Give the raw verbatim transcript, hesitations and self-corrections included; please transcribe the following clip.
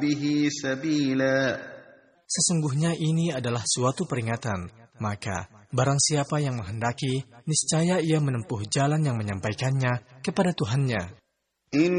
به سبيلا. Sesungguhnya ini adalah suatu peringatan, maka barang siapa yang menghendaki, niscaya ia menempuh jalan yang menyampaikannya kepada Tuhannya.